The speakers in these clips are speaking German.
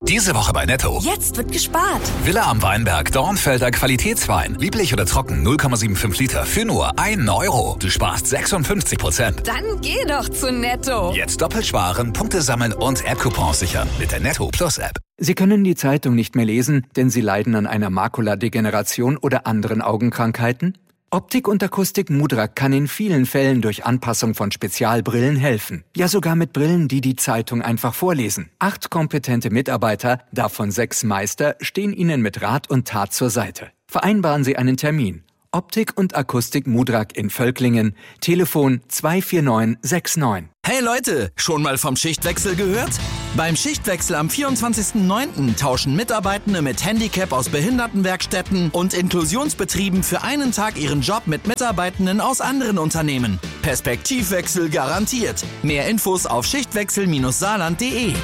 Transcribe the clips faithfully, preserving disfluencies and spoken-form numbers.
Diese Woche bei Netto. Jetzt wird gespart. Villa am Weinberg, Dornfelder Qualitätswein. Lieblich oder trocken, null Komma fünfundsiebzig Liter für nur einen Euro. Du sparst sechsundfünfzig Prozent. Dann geh doch zu Netto. Jetzt doppelt sparen, Punkte sammeln und App-Coupons sichern mit der Netto Plus App. Sie können die Zeitung nicht mehr lesen, denn Sie leiden an einer Makuladegeneration oder anderen Augenkrankheiten? Optik und Akustik Mudrak kann in vielen Fällen durch Anpassung von Spezialbrillen helfen. Ja, sogar mit Brillen, die die Zeitung einfach vorlesen. Acht kompetente Mitarbeiter, davon sechs Meister, stehen Ihnen mit Rat und Tat zur Seite. Vereinbaren Sie einen Termin. Optik und Akustik Mudrak in Völklingen. Telefon zwei vier neun sechs neun. Hey Leute, schon mal vom Schichtwechsel gehört? Beim Schichtwechsel am vierundzwanzigsten neunten tauschen Mitarbeitende mit Handicap aus Behindertenwerkstätten und Inklusionsbetrieben für einen Tag ihren Job mit Mitarbeitenden aus anderen Unternehmen. Perspektivwechsel garantiert. Mehr Infos auf schichtwechsel saarland punkt de.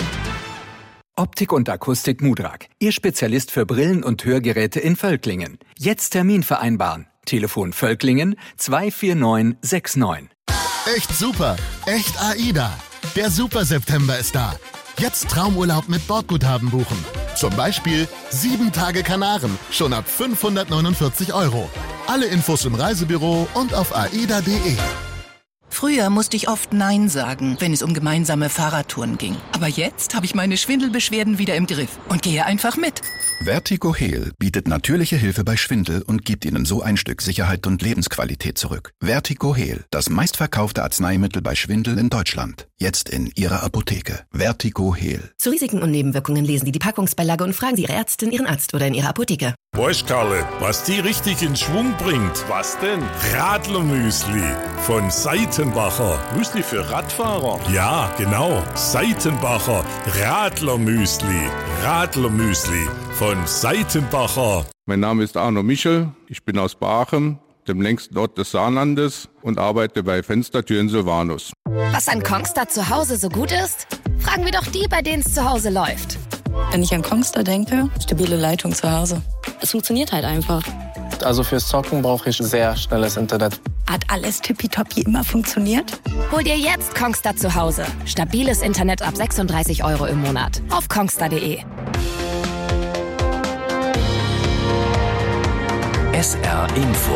Optik und Akustik Mudrak. Ihr Spezialist für Brillen und Hörgeräte in Völklingen. Jetzt Termin vereinbaren. Telefon Völklingen zwei vier neun sechs neun. Echt super. Echt AIDA. Der Super September ist da. Jetzt Traumurlaub mit Bordguthaben buchen. Zum Beispiel sieben Tage Kanaren. Schon ab fünfhundertneunundvierzig Euro. Alle Infos im Reisebüro und auf aida punkt de. Früher musste ich oft Nein sagen, wenn es um gemeinsame Fahrradtouren ging. Aber jetzt habe ich meine Schwindelbeschwerden wieder im Griff und gehe einfach mit. Vertigo Heal bietet natürliche Hilfe bei Schwindel und gibt Ihnen so ein Stück Sicherheit und Lebensqualität zurück. Vertigo Heal, das meistverkaufte Arzneimittel bei Schwindel in Deutschland. Jetzt in Ihrer Apotheke. Vertigo Heal. Zu Risiken und Nebenwirkungen lesen Sie die Packungsbeilage und fragen Sie Ihre Ärztin, Ihren Arzt oder in Ihrer Apotheke. Weißt Karle, was die richtig in Schwung bringt? Was denn? Radlermüsli von Seitenbacher. Müsli für Radfahrer? Ja, genau. Seitenbacher Radlermüsli. Radlermüsli von Seitenbacher. Mein Name ist Arno Michel. Ich bin aus Baachem, dem längsten Ort des Saarlandes, und arbeite bei Fenstertüren Silvanus. Was an Kongstar zu Hause so gut ist? Fragen wir doch die, bei denen es zu Hause läuft. Wenn ich an Kongstar denke, stabile Leitung zu Hause. Es funktioniert halt einfach. Also fürs Zocken brauche ich sehr schnelles Internet. Hat alles tippitoppi immer funktioniert? Hol dir jetzt Kongstar zu Hause. Stabiles Internet ab sechsunddreißig Euro im Monat. Auf kongstar punkt de. S R Info.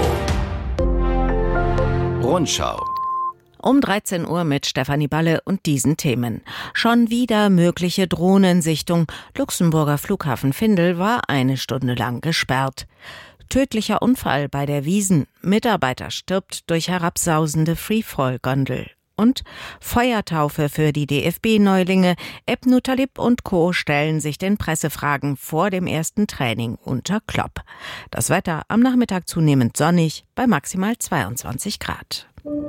Rundschau. Um dreizehn Uhr mit Stefanie Balle und diesen Themen. Schon wieder mögliche Drohnensichtung. Luxemburger Flughafen Vindel war eine Stunde lang gesperrt. Tödlicher Unfall bei der Wiesn. Mitarbeiter stirbt durch herabsausende Freefall-Gondel. Und Feuertaufe für die D F B-Neulinge. Ebnu Talib und Co. stellen sich den Pressefragen vor dem ersten Training unter Klopp. Das Wetter am Nachmittag zunehmend sonnig bei maximal zweiundzwanzig Grad.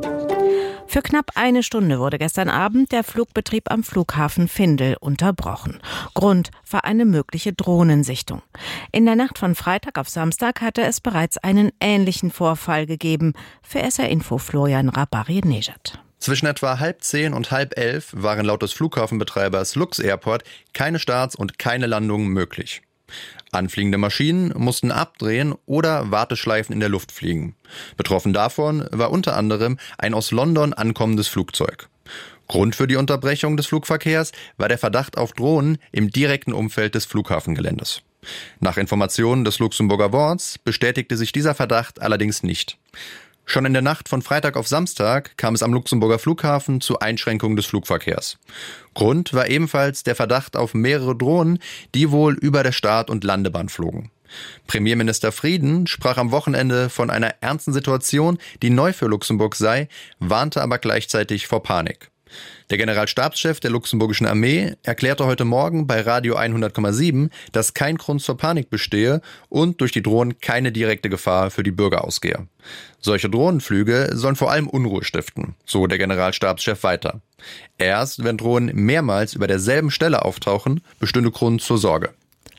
Für knapp eine Stunde wurde gestern Abend der Flugbetrieb am Flughafen Vindel unterbrochen. Grund war eine mögliche Drohnensichtung. In der Nacht von Freitag auf Samstag hatte es bereits einen ähnlichen Vorfall gegeben. Für S R Info Florian Rabari-Nejad. Zwischen etwa halb zehn und halb elf waren laut des Flughafenbetreibers Lux Airport keine Starts und keine Landungen möglich. Anfliegende Maschinen mussten abdrehen oder Warteschleifen in der Luft fliegen. Betroffen davon war unter anderem ein aus London ankommendes Flugzeug. Grund für die Unterbrechung des Flugverkehrs war der Verdacht auf Drohnen im direkten Umfeld des Flughafengeländes. Nach Informationen des Luxemburger Worts bestätigte sich dieser Verdacht allerdings nicht. Schon in der Nacht von Freitag auf Samstag kam es am Luxemburger Flughafen zu Einschränkungen des Flugverkehrs. Grund war ebenfalls der Verdacht auf mehrere Drohnen, die wohl über der Start- und Landebahn flogen. Premierminister Frieden sprach am Wochenende von einer ernsten Situation, die neu für Luxemburg sei, warnte aber gleichzeitig vor Panik. Der Generalstabschef der luxemburgischen Armee erklärte heute Morgen bei Radio hundert Komma sieben, dass kein Grund zur Panik bestehe und durch die Drohnen keine direkte Gefahr für die Bürger ausgehe. Solche Drohnenflüge sollen vor allem Unruhe stiften, so der Generalstabschef weiter. Erst wenn Drohnen mehrmals über derselben Stelle auftauchen, bestünde Grund zur Sorge.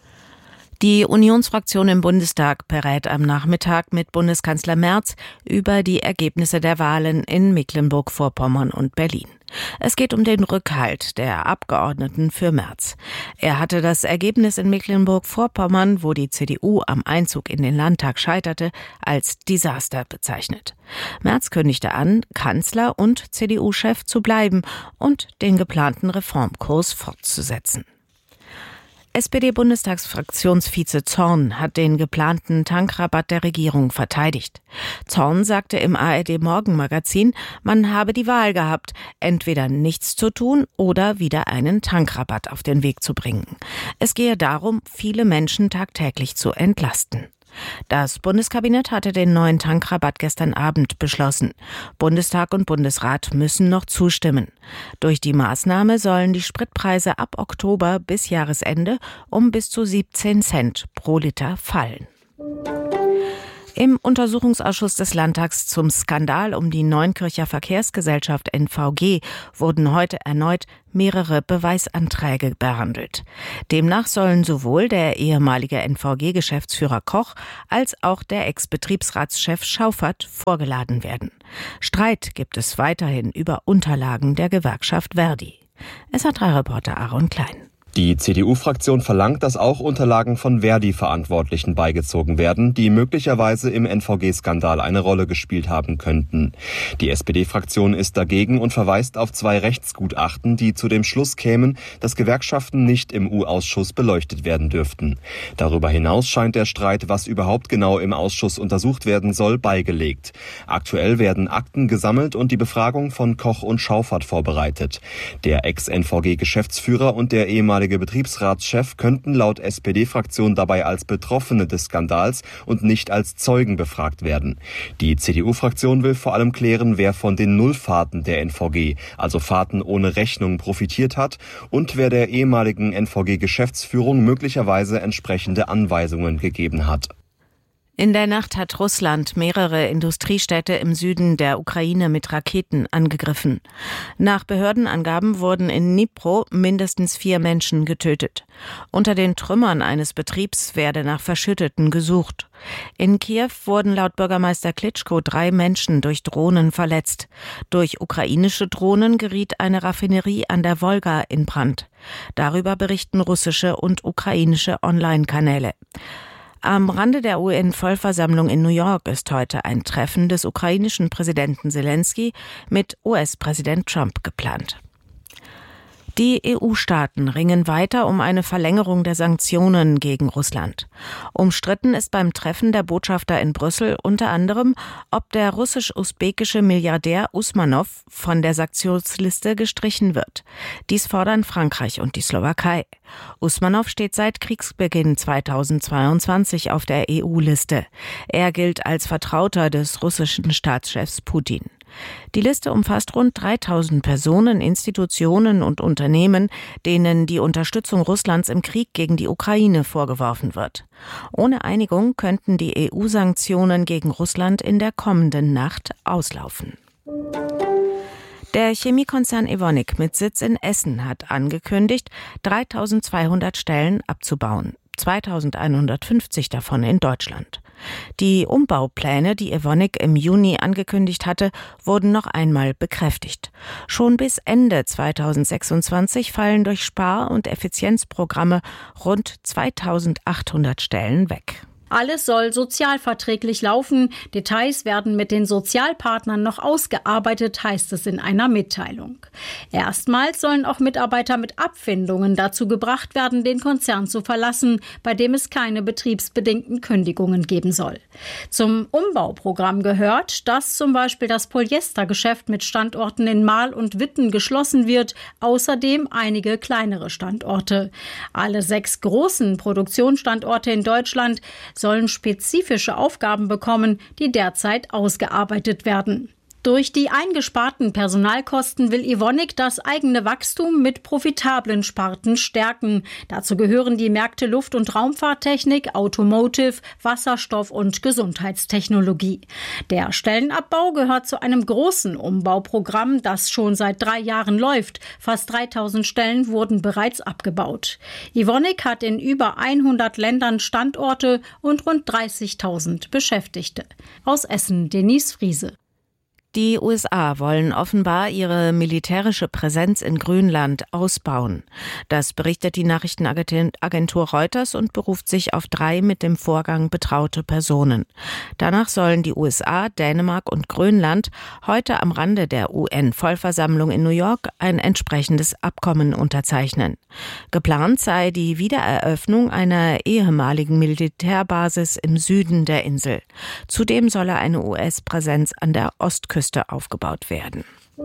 Die Unionsfraktion im Bundestag berät am Nachmittag mit Bundeskanzler Merz über die Ergebnisse der Wahlen in Mecklenburg-Vorpommern und Berlin. Es geht um den Rückhalt der Abgeordneten für Merz. Er hatte das Ergebnis in Mecklenburg-Vorpommern, wo die C D U am Einzug in den Landtag scheiterte, als Desaster bezeichnet. Merz kündigte an, Kanzler und C D U-Chef zu bleiben und den geplanten Reformkurs fortzusetzen. S P D-Bundestagsfraktionsvize Zorn hat den geplanten Tankrabatt der Regierung verteidigt. Zorn sagte im A R D-Morgenmagazin, man habe die Wahl gehabt, entweder nichts zu tun oder wieder einen Tankrabatt auf den Weg zu bringen. Es gehe darum, viele Menschen tagtäglich zu entlasten. Das Bundeskabinett hatte den neuen Tankrabatt gestern Abend beschlossen. Bundestag und Bundesrat müssen noch zustimmen. Durch die Maßnahme sollen die Spritpreise ab Oktober bis Jahresende um bis zu siebzehn Cent pro Liter fallen. Im Untersuchungsausschuss des Landtags zum Skandal um die Neunkircher Verkehrsgesellschaft N V G wurden heute erneut mehrere Beweisanträge behandelt. Demnach sollen sowohl der ehemalige N V G-Geschäftsführer Koch als auch der Ex-Betriebsratschef Schauffert vorgeladen werden. Streit gibt es weiterhin über Unterlagen der Gewerkschaft Verdi. S H drei Reporter Aaron Klein. Die C D U-Fraktion verlangt, dass auch Unterlagen von Verdi-Verantwortlichen beigezogen werden, die möglicherweise im N V G-Skandal eine Rolle gespielt haben könnten. Die S P D-Fraktion ist dagegen und verweist auf zwei Rechtsgutachten, die zu dem Schluss kämen, dass Gewerkschaften nicht im U-Ausschuss beleuchtet werden dürften. Darüber hinaus scheint der Streit, was überhaupt genau im Ausschuss untersucht werden soll, beigelegt. Aktuell werden Akten gesammelt und die Befragung von Koch und Schauffert vorbereitet. Der Ex-N V G-Geschäftsführer und der ehemalige Betriebsratschef könnten laut S P D-Fraktion dabei als Betroffene des Skandals und nicht als Zeugen befragt werden. Die C D U-Fraktion will vor allem klären, wer von den Nullfahrten der N V G, also Fahrten ohne Rechnung, profitiert hat und wer der ehemaligen N V G-Geschäftsführung möglicherweise entsprechende Anweisungen gegeben hat. In der Nacht hat Russland mehrere Industriestädte im Süden der Ukraine mit Raketen angegriffen. Nach Behördenangaben wurden in Dnipro mindestens vier Menschen getötet. Unter den Trümmern eines Betriebs werde nach Verschütteten gesucht. In Kiew wurden laut Bürgermeister Klitschko drei Menschen durch Drohnen verletzt. Durch ukrainische Drohnen geriet eine Raffinerie an der Wolga in Brand. Darüber berichten russische und ukrainische Online-Kanäle. Am Rande der U N-Vollversammlung in New York ist heute ein Treffen des ukrainischen Präsidenten Selenskyj mit U S-Präsident Trump geplant. Die E U-Staaten ringen weiter um eine Verlängerung der Sanktionen gegen Russland. Umstritten ist beim Treffen der Botschafter in Brüssel unter anderem, ob der russisch-usbekische Milliardär Usmanov von der Sanktionsliste gestrichen wird. Dies fordern Frankreich und die Slowakei. Usmanov steht seit Kriegsbeginn zweitausendzweiundzwanzig auf der E U-Liste. Er gilt als Vertrauter des russischen Staatschefs Putin. Die Liste umfasst rund dreitausend Personen, Institutionen und Unternehmen, denen die Unterstützung Russlands im Krieg gegen die Ukraine vorgeworfen wird. Ohne Einigung könnten die E U-Sanktionen gegen Russland in der kommenden Nacht auslaufen. Der Chemiekonzern Evonik mit Sitz in Essen hat angekündigt, dreitausendzweihundert Stellen abzubauen, zweitausendeinhundertfünfzig davon in Deutschland. Die Umbaupläne, die Evonik im Juni angekündigt hatte, wurden noch einmal bekräftigt. Schon bis Ende zweitausendsechsundzwanzig fallen durch Spar- und Effizienzprogramme rund zweitausendachthundert Stellen weg. Alles soll sozialverträglich laufen. Details werden mit den Sozialpartnern noch ausgearbeitet, heißt es in einer Mitteilung. Erstmals sollen auch Mitarbeiter mit Abfindungen dazu gebracht werden, den Konzern zu verlassen, bei dem es keine betriebsbedingten Kündigungen geben soll. Zum Umbauprogramm gehört, dass zum Beispiel das Polyestergeschäft mit Standorten in Marl und Witten geschlossen wird, außerdem einige kleinere Standorte. Alle sechs großen Produktionsstandorte in Deutschland sollen spezifische Aufgaben bekommen, die derzeit ausgearbeitet werden. Durch die eingesparten Personalkosten will Evonik das eigene Wachstum mit profitablen Sparten stärken. Dazu gehören die Märkte Luft- und Raumfahrttechnik, Automotive, Wasserstoff und Gesundheitstechnologie. Der Stellenabbau gehört zu einem großen Umbauprogramm, das schon seit drei Jahren läuft. Fast dreitausend Stellen wurden bereits abgebaut. Evonik hat in über hundert Ländern Standorte und rund dreißigtausend Beschäftigte. Aus Essen, Denise Friese. Die U S A wollen offenbar ihre militärische Präsenz in Grönland ausbauen. Das berichtet die Nachrichtenagentur Reuters und beruft sich auf drei mit dem Vorgang betraute Personen. Danach sollen die U S A, Dänemark und Grönland heute am Rande der U N-Vollversammlung in New York ein entsprechendes Abkommen unterzeichnen. Geplant sei die Wiedereröffnung einer ehemaligen Militärbasis im Süden der Insel. Zudem solle eine U S-Präsenz an der Ostküste aufgebaut werden.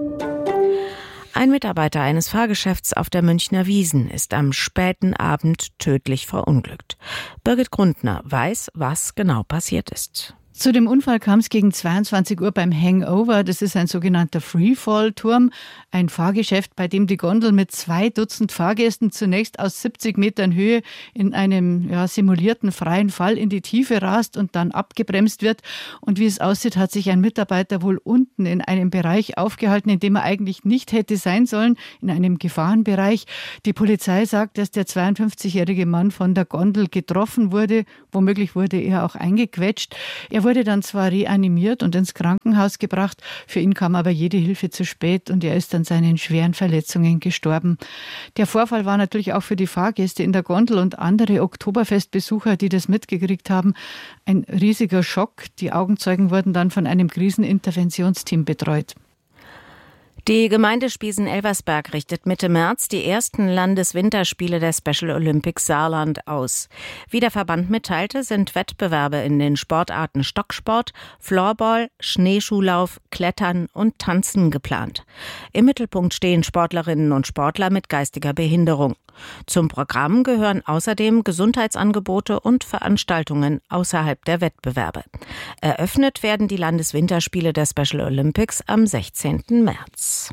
Ein Mitarbeiter eines Fahrgeschäfts auf der Münchner Wiesn ist am späten Abend tödlich verunglückt. Birgit Grundner weiß, was genau passiert ist. Zu dem Unfall kam es gegen zweiundzwanzig Uhr beim Hangover. Das ist ein sogenannter Freefall-Turm, ein Fahrgeschäft, bei dem die Gondel mit zwei Dutzend Fahrgästen zunächst aus siebzig Metern Höhe in einem ja, simulierten freien Fall in die Tiefe rast und dann abgebremst wird. Und wie es aussieht, hat sich ein Mitarbeiter wohl unten in einem Bereich aufgehalten, in dem er eigentlich nicht hätte sein sollen, in einem Gefahrenbereich. Die Polizei sagt, dass der zweiundfünfzigjährige Mann von der Gondel getroffen wurde. Womöglich wurde er auch eingequetscht. Er wurde dann zwar reanimiert und ins Krankenhaus gebracht, für ihn kam aber jede Hilfe zu spät und er ist an seinen schweren Verletzungen gestorben. Der Vorfall war natürlich auch für die Fahrgäste in der Gondel und andere Oktoberfestbesucher, die das mitgekriegt haben, ein riesiger Schock. Die Augenzeugen wurden dann von einem Kriseninterventionsteam betreut. Die Gemeinde Spiesen-Elversberg richtet Mitte März die ersten Landeswinterspiele der Special Olympics Saarland aus. Wie der Verband mitteilte, sind Wettbewerbe in den Sportarten Stocksport, Floorball, Schneeschuhlauf, Klettern und Tanzen geplant. Im Mittelpunkt stehen Sportlerinnen und Sportler mit geistiger Behinderung. Zum Programm gehören außerdem Gesundheitsangebote und Veranstaltungen außerhalb der Wettbewerbe. Eröffnet werden die Landeswinterspiele der Special Olympics am sechzehnten März.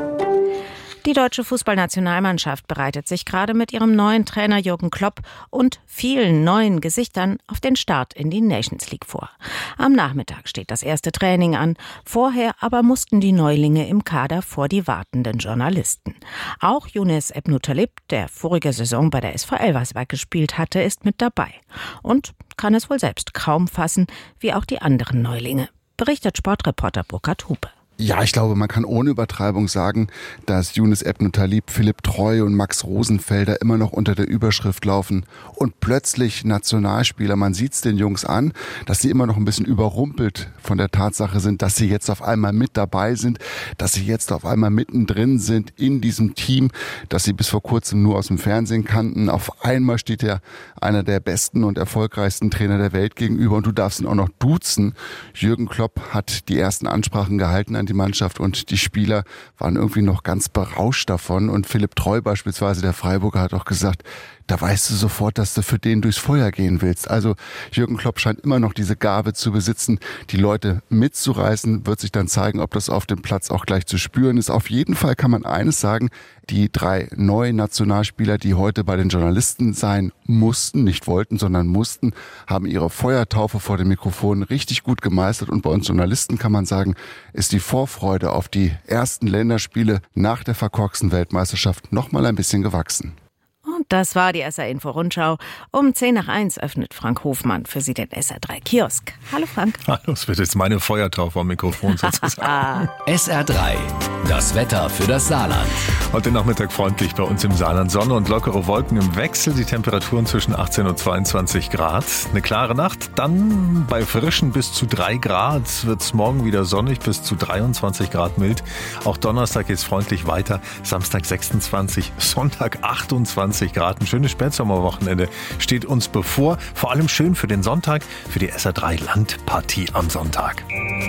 Die deutsche Fußballnationalmannschaft bereitet sich gerade mit ihrem neuen Trainer Jürgen Klopp und vielen neuen Gesichtern auf den Start in die Nations League vor. Am Nachmittag steht das erste Training an. Vorher aber mussten die Neulinge im Kader vor die wartenden Journalisten. Auch Younes Ebnou-Talib, der vorige Saison bei der S V Elversberg gespielt hatte, ist mit dabei. Und kann es wohl selbst kaum fassen, wie auch die anderen Neulinge. Berichtet Sportreporter Burkhard Hupe. Ja, ich glaube, man kann ohne Übertreibung sagen, dass Younes Ebnou-Talib, Philipp Treu und Max Rosenfelder immer noch unter der Überschrift laufen und plötzlich Nationalspieler. Man sieht es den Jungs an, dass sie immer noch ein bisschen überrumpelt von der Tatsache sind, dass sie jetzt auf einmal mit dabei sind, dass sie jetzt auf einmal mittendrin sind in diesem Team, das sie bis vor kurzem nur aus dem Fernsehen kannten. Auf einmal steht ja einer der besten und erfolgreichsten Trainer der Welt gegenüber und du darfst ihn auch noch duzen. Jürgen Klopp hat die ersten Ansprachen gehalten an die Mannschaft und die Spieler waren irgendwie noch ganz berauscht davon und Philipp Treu beispielsweise, der Freiburger, hat auch gesagt, da weißt du sofort, dass du für den durchs Feuer gehen willst. Also Jürgen Klopp scheint immer noch diese Gabe zu besitzen, die Leute mitzureißen, wird sich dann zeigen, ob das auf dem Platz auch gleich zu spüren ist. Auf jeden Fall kann man eines sagen, die drei neuen Nationalspieler, die heute bei den Journalisten sein mussten, nicht wollten, sondern mussten, haben ihre Feuertaufe vor dem Mikrofon richtig gut gemeistert und bei uns Journalisten kann man sagen, ist die Vorfreude auf die ersten Länderspiele nach der verkorksten Weltmeisterschaft noch mal ein bisschen gewachsen. Und das war die S R-Info-Rundschau. Um zehn nach eins öffnet Frank Hofmann für Sie den S R drei Kiosk. Hallo Frank. Hallo, es wird jetzt meine Feuertaufe am Mikrofon sozusagen. S R drei, das Wetter für das Saarland. Heute Nachmittag freundlich bei uns im Saarland. Sonne und lockere Wolken im Wechsel. Die Temperaturen zwischen achtzehn und zweiundzwanzig Grad. Eine klare Nacht. Dann bei frischen bis zu drei Grad wird es morgen wieder sonnig, bis zu dreiundzwanzig Grad mild. Auch Donnerstag geht es freundlich weiter. Samstag sechsundzwanzig, Sonntag achtundzwanzig Grad. Ein schönes Spätsommerwochenende steht uns bevor. Vor allem schön für den Sonntag, für die S R drei Landpartie am Sonntag.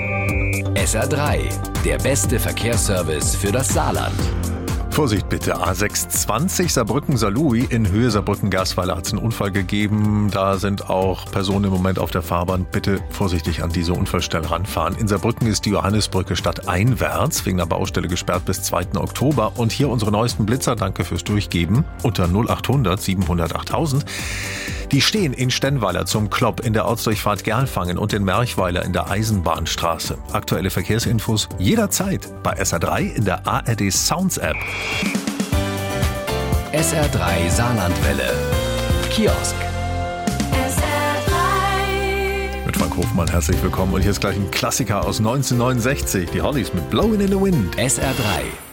S R drei, der beste Verkehrsservice für das Saarland. Vorsicht bitte, A sechs zwanzig Saarbrücken-Saarlouis in Höhe Saarbrücken-Gersweiler hat es einen Unfall gegeben. Da sind auch Personen im Moment auf der Fahrbahn. Bitte vorsichtig an diese Unfallstelle ranfahren. In Saarbrücken ist die Johannisbrücke stadteinwärts wegen einer Baustelle gesperrt bis zweiten Oktober. Und hier unsere neuesten Blitzer, danke fürs Durchgeben, unter null achthundert siebenhundert achttausend. Die stehen in Stennweiler zum Klopp in der Ortsdurchfahrt Gerlfangen und in Merchweiler in der Eisenbahnstraße. Aktuelle Verkehrsinfos jederzeit bei S R drei in der A R D Sounds App. S R drei Saarlandwelle. Kiosk. Mit Frank Frank Hofmann, herzlich willkommen. Und hier ist gleich ein Klassiker aus neunzehnhundertneunundsechzig, die Hollies mit Blowin' in the Wind. S R drei.